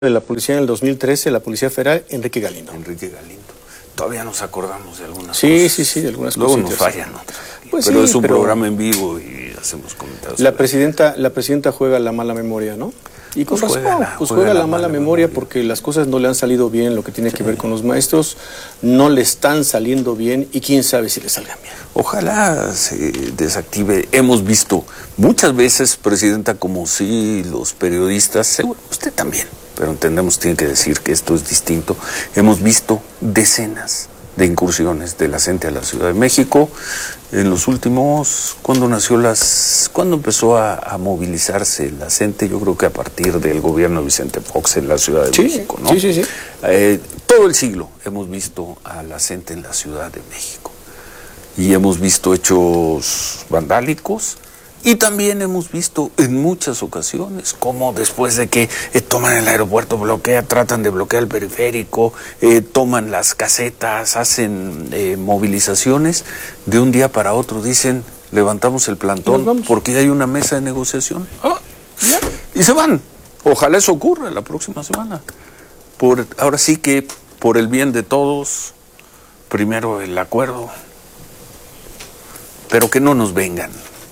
de la policía en el 2013, la Policía Federal, Enrique Galindo. Enrique Galindo. Todavía nos acordamos de algunas cosas. Sí, de algunas cosas. Luego nos fallan, ¿no? Pues pero sí, es un programa en vivo y hacemos comentarios. La presidenta juega la mala memoria, ¿no? Y con razón, juega la mala memoria porque las cosas no le han salido bien, lo que tiene que ver con los maestros, no le están saliendo bien y quién sabe si le salgan bien. Ojalá se desactive. Hemos visto muchas veces, presidenta, como si los periodistas, seguro usted también, pero entendemos, tiene que decir que esto es distinto. Hemos visto decenas de incursiones de la gente a la Ciudad de México en los últimos, cuando empezó a movilizarse la gente, yo creo que a partir del gobierno de Vicente Fox en la Ciudad de México, ¿no? Sí. Todo el siglo hemos visto a la gente en la Ciudad de México y hemos visto hechos vandálicos. Y también hemos visto en muchas ocasiones cómo después de que toman el aeropuerto, tratan de bloquear el periférico, toman las casetas, hacen movilizaciones, de un día para otro dicen, levantamos el plantón porque hay una mesa de negociación. Y se van. Ojalá eso ocurra la próxima semana. Ahora sí que por el bien de todos, primero el acuerdo, pero que no nos vengan.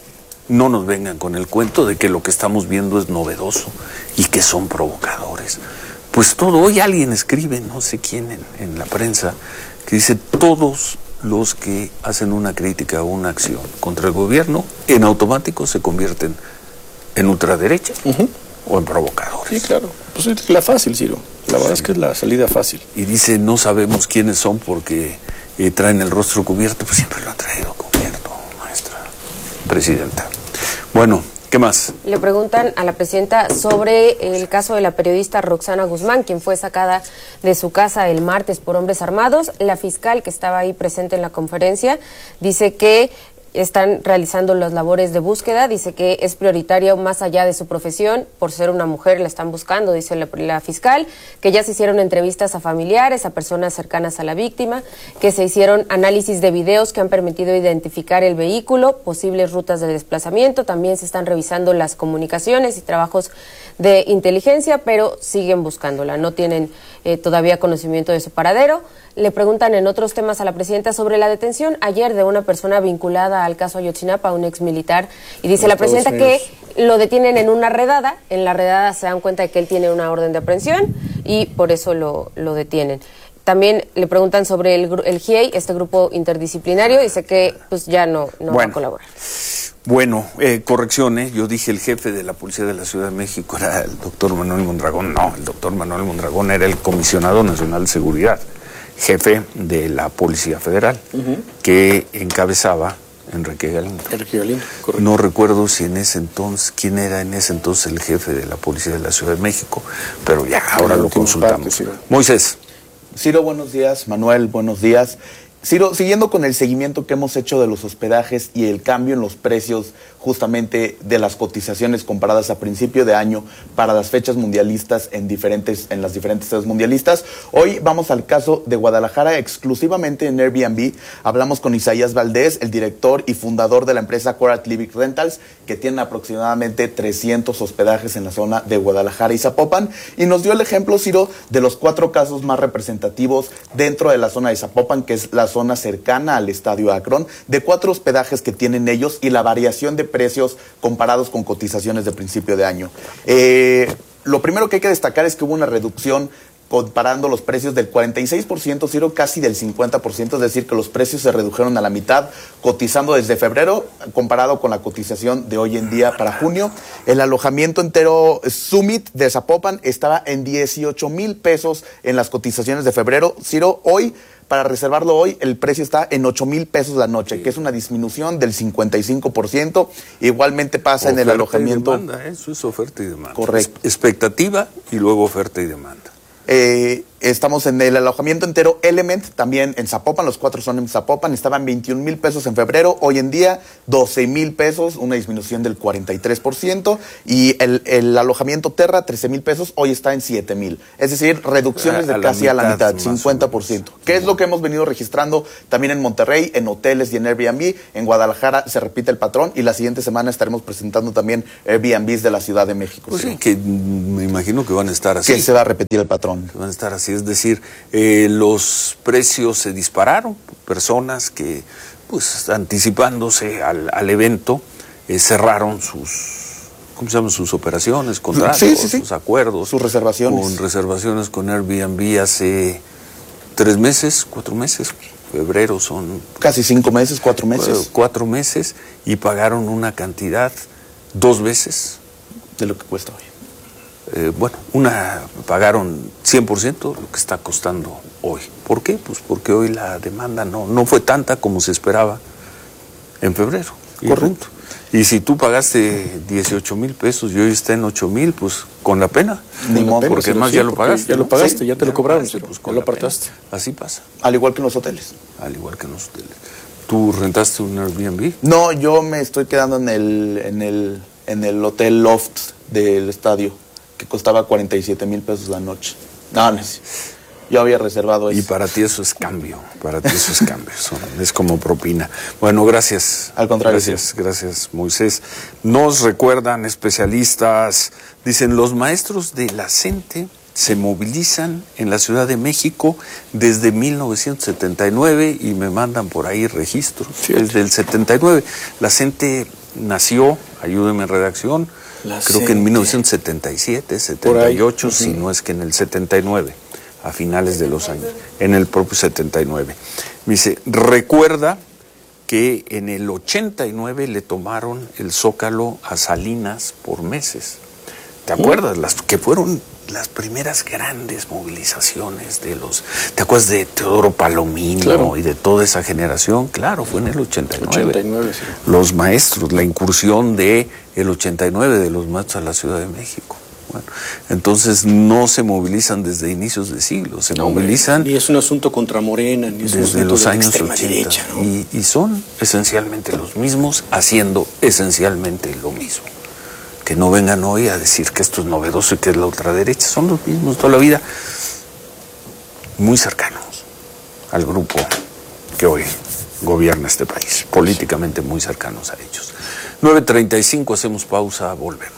No nos vengan con el cuento de que lo que estamos viendo es novedoso y que son provocadores. Pues hoy alguien escribe, no sé quién en la prensa, que dice todos los que hacen una crítica o una acción contra el gobierno, en automático se convierten en ultraderecha o en provocadores. Sí, claro. Pues es la fácil, Ciro. La verdad es que es la salida fácil. Y dice, no sabemos quiénes son porque traen el rostro cubierto, pues siempre lo han traído cubierto, maestra presidenta. Bueno, ¿qué más? Le preguntan a la presidenta sobre el caso de la periodista Roxana Guzmán, quien fue sacada de su casa el martes por hombres armados. La fiscal que estaba ahí presente en la conferencia dice que están realizando las labores de búsqueda, dice que es prioritario más allá de su profesión, por ser una mujer la están buscando, dice la fiscal, que ya se hicieron entrevistas a familiares, a personas cercanas a la víctima, que se hicieron análisis de videos que han permitido identificar el vehículo, posibles rutas de desplazamiento, también se están revisando las comunicaciones y trabajos de inteligencia, pero siguen buscándola, no tienen todavía conocimiento de su paradero. Le preguntan en otros temas a la presidenta sobre la detención ayer de una persona vinculada al caso Ayotzinapa, un ex militar, y dice la presidenta que lo detienen en una redada, en la redada se dan cuenta de que él tiene una orden de aprehensión y por eso lo detienen. También le preguntan sobre el GIEI, este grupo interdisciplinario, dice que pues ya no va a colaborar. Bueno, corrección, yo dije el jefe de la Policía de la Ciudad de México era el doctor Manuel Mondragón. No, el doctor Manuel Mondragón era el Comisionado Nacional de Seguridad, jefe de la Policía Federal, que encabezaba Enrique Galindo. Correcto. No recuerdo si en ese entonces, quién era en ese entonces el jefe de la Policía de la Ciudad de México, pero ya ahora lo consultamos. Moisés. Ciro, buenos días. Manuel, buenos días. Ciro, siguiendo con el seguimiento que hemos hecho de los hospedajes y el cambio en los precios justamente de las cotizaciones comparadas a principio de año para las fechas mundialistas en las diferentes sedes mundialistas, hoy vamos al caso de Guadalajara, exclusivamente en Airbnb. Hablamos con Isaías Valdés, el director y fundador de la empresa Coral Living Rentals, que tiene aproximadamente 300 hospedajes en la zona de Guadalajara y Zapopan, y nos dio el ejemplo, Ciro, de los 4 casos más representativos dentro de la zona de Zapopan, que es la zona cercana al Estadio Akron, de 4 hospedajes que tienen ellos y la variación de precios comparados con cotizaciones de principio de año. Lo primero que hay que destacar es que hubo una reducción comparando los precios del 46%, Ciro, casi del 50%, es decir, que los precios se redujeron a la mitad, cotizando desde febrero, comparado con la cotización de hoy en día para junio. El alojamiento entero Summit de Zapopan estaba en 18,000 pesos en las cotizaciones de febrero. Ciro, hoy, para reservarlo hoy, el precio está en 8,000 pesos la noche, que es una disminución del 55%. Igualmente pasa oferta en el alojamiento. Y demanda, eso es oferta y demanda. Correcto. Expectativa y luego oferta y demanda. Estamos en el alojamiento entero Element, también en Zapopan, los 4 son en Zapopan, estaban 21 mil pesos en febrero, hoy en día 12 mil pesos, una disminución del 43%, y el alojamiento Terra, 13 mil pesos, hoy está en 7 mil, es decir, reducciones de casi a la mitad, 50%, que es lo que hemos venido registrando también en Monterrey, en hoteles y en Airbnb. En Guadalajara se repite el patrón y la siguiente semana estaremos presentando también Airbnbs de la Ciudad de México. Pues sí, que me imagino que van a estar así. Que se va a repetir el patrón. Van a estar así. Es decir, los precios se dispararon, personas que, pues, anticipándose al evento, cerraron sus operaciones, contratos, sus acuerdos, sus reservaciones. Con reservaciones con Airbnb hace 3 meses, 4 meses, febrero son... Casi 5 meses, 4 meses. 4 meses, y pagaron una cantidad 2 veces. De lo que cuesta hoy. Pagaron 100% lo que está costando hoy. ¿Por qué? Pues porque hoy la demanda no fue tanta como se esperaba en febrero. Correcto. Y si tú pagaste 18 mil pesos y hoy está en 8 mil, pues con la pena. Ni modo, porque además ya lo pagaste. Ya lo pagaste, ya te lo cobraron, pues ya lo apartaste. Así pasa. Al igual que en los hoteles. Al igual que en los hoteles. ¿Tú rentaste un Airbnb? No, yo me estoy quedando en el hotel Loft del estadio, que costaba 47 mil pesos la noche. No, yo había reservado eso. Y para ti eso es cambio, es como propina. Bueno, gracias. Al contrario. Gracias, Moisés. Nos recuerdan especialistas, dicen, los maestros de la CENTE se movilizan en la Ciudad de México desde 1979 y me mandan por ahí registros. Desde el 79. La CENTE nació, ayúdenme en redacción, creo que en 1977, 78, si no es que en el 79, a finales de los años, en el propio 79. Me dice, recuerda que en el 89 le tomaron el Zócalo a Salinas por meses. ¿Te acuerdas? Las que fueron las primeras grandes movilizaciones de los... ¿Te acuerdas de Teodoro Palomino? Claro. Y de toda esa generación? Claro, fue en el 89. Sí. Los maestros, la incursión de el 89 de los maestros a la Ciudad de México. Bueno, entonces no se movilizan desde inicios de siglo, se movilizan... Ni es un asunto contra Morena, ni es un desde asunto los de años extrema 80. Derecha, ¿no? Y son esencialmente los mismos, haciendo esencialmente lo mismo. Que no vengan hoy a decir que esto es novedoso y que es la ultraderecha. Son los mismos toda la vida, muy cercanos al grupo que hoy gobierna este país, políticamente muy cercanos a ellos. 9:35, hacemos pausa, volvemos.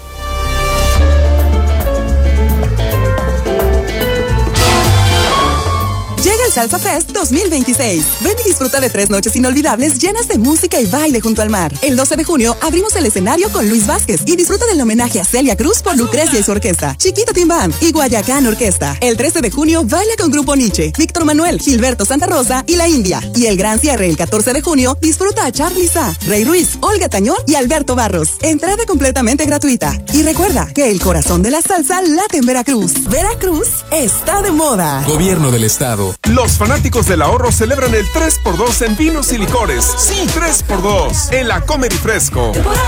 Llega el Salsa Fest 2026. Ven y disfruta de 3 noches inolvidables llenas de música y baile junto al mar. El 12 de junio abrimos el escenario con Luis Vázquez y disfruta del homenaje a Celia Cruz por Lucrecia y su orquesta, Chiquita Team Band y Guayacán Orquesta. El 13 de junio baila con Grupo Nietzsche, Víctor Manuel, Gilberto Santa Rosa y La India. Y el gran cierre el 14 de junio disfruta a Charly Sa, Rey Ruiz, Olga Tañón y Alberto Barros. Entrada completamente gratuita. Y recuerda que el corazón de la salsa late en Veracruz. Veracruz está de moda. Gobierno del Estado. Los fanáticos del ahorro celebran el 3x2 en vinos y licores. Sí, 3x2 en la Comer y Fresco.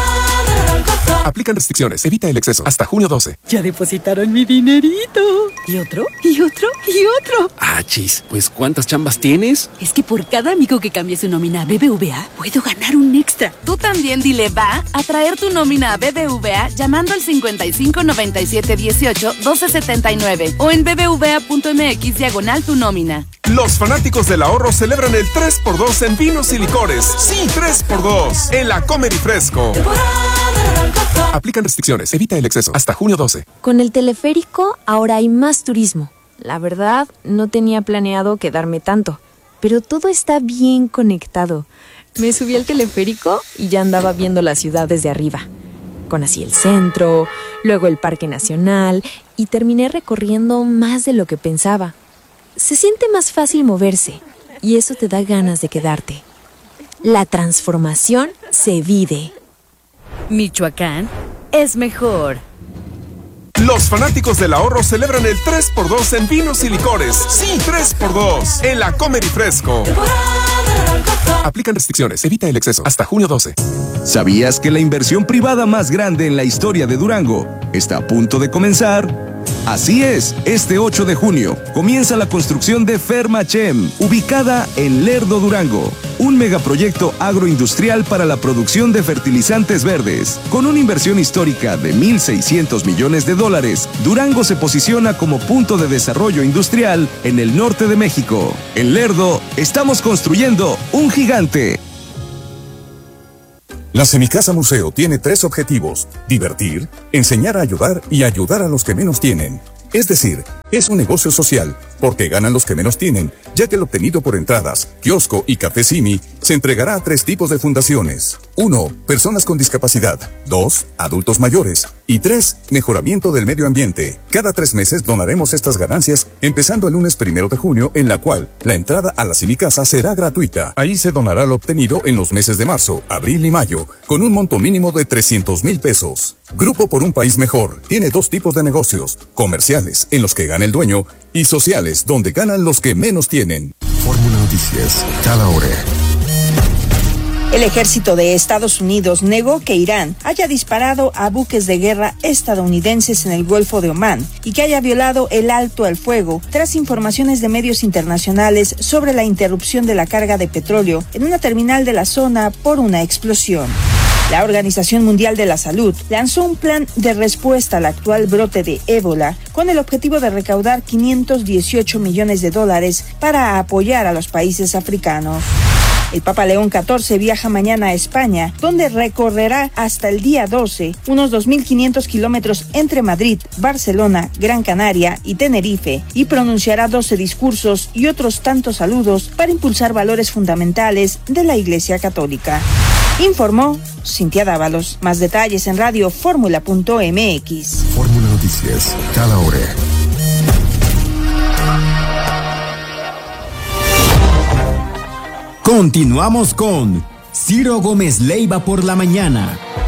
Aplican restricciones, evita el exceso. Hasta junio 12. Ya depositaron mi dinerito. ¿Y otro? ¿Y otro? ¿Y otro? Ah, chis, pues ¿cuántas chambas tienes? Es que por cada amigo que cambie su nómina a BBVA, puedo ganar un extra. Tú también dile va a traer tu nómina a BBVA llamando al 55 97 18 12 79 o en bbva.mx/tu nómina. Los fanáticos del ahorro celebran el 3x2 en vinos y licores. Sí, 3x2 en la Comer y Fresco. Aplican restricciones, evita el exceso. Hasta junio 12. Con el teleférico ahora hay más turismo. La verdad, no tenía planeado quedarme tanto, pero todo está bien conectado. Me subí al teleférico y ya andaba viendo la ciudad desde arriba. Conocí el centro, luego el Parque Nacional y terminé recorriendo más de lo que pensaba. Se siente más fácil moverse y eso te da ganas de quedarte. La transformación se vive. Michoacán es mejor. Los fanáticos del ahorro celebran el 3x2 en vinos y licores. Sí, 3x2 en la Comer y Fresco. Aplican restricciones, evita el exceso. Hasta junio 12. ¿Sabías que la inversión privada más grande en la historia de Durango está a punto de comenzar? Así es, este 8 de junio comienza la construcción de Fermachem, ubicada en Lerdo, Durango. Un megaproyecto agroindustrial para la producción de fertilizantes verdes. Con una inversión histórica de $1,600 millones, Durango se posiciona como punto de desarrollo industrial en el norte de México. En Lerdo, estamos construyendo un gigante. La Semicasa Museo tiene 3 objetivos: divertir, enseñar a ayudar y ayudar a los que menos tienen. Es decir, es un negocio social, porque ganan los que menos tienen, ya que el obtenido por entradas, kiosco y café Simi se entregará a 3 tipos de fundaciones. 1. Personas con discapacidad. 2. Adultos mayores. Y 3. Mejoramiento del medio ambiente. Cada 3 meses donaremos estas ganancias, empezando el lunes 1 de junio, en la cual la entrada a la Semicasa será gratuita. Ahí se donará lo obtenido en los meses de marzo, abril y mayo, con un monto mínimo de 300,000 pesos. Grupo por un País Mejor tiene 2 tipos de negocios: comerciales, en los que gana el dueño, y sociales, donde ganan los que menos tienen. Fórmula Noticias, cada hora. El ejército de Estados Unidos negó que Irán haya disparado a buques de guerra estadounidenses en el Golfo de Omán y que haya violado el alto al fuego, tras informaciones de medios internacionales sobre la interrupción de la carga de petróleo en una terminal de la zona por una explosión. La Organización Mundial de la Salud lanzó un plan de respuesta al actual brote de ébola con el objetivo de recaudar $518 millones para apoyar a los países africanos. El Papa León XIV viaja mañana a España, donde recorrerá hasta el día 12 unos 2.500 kilómetros entre Madrid, Barcelona, Gran Canaria y Tenerife, y pronunciará 12 discursos y otros tantos saludos para impulsar valores fundamentales de la Iglesia Católica. Informó Cintia Dávalos. Más detalles en radioformula.mx. Fórmula Noticias, cada hora. Continuamos con Ciro Gómez Leiva por la mañana.